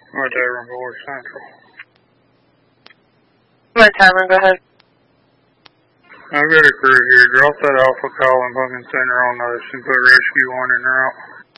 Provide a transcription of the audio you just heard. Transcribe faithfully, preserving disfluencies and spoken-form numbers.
My Tavern Board Central. My Tavern, go ahead. I've got a crew here. Drop that Alpha call and Pumpkin Center on us and put Rescue one in route.